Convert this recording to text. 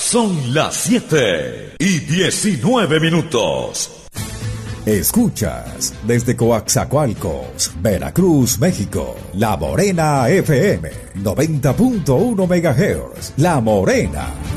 Son las 7:19. Escuchas desde Coaxacualcos, Veracruz, México, La Morena FM, 90.1 MHz, La Morena.